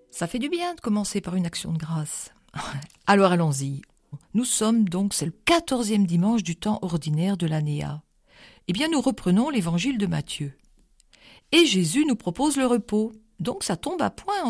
Ça fait du bien de commencer par une action de grâce. Alors allons-y. Nous sommes donc, c'est le 14e dimanche du temps ordinaire de l'année A. Eh bien, nous reprenons l'évangile de Matthieu. Et Jésus nous propose le repos. Donc ça tombe à point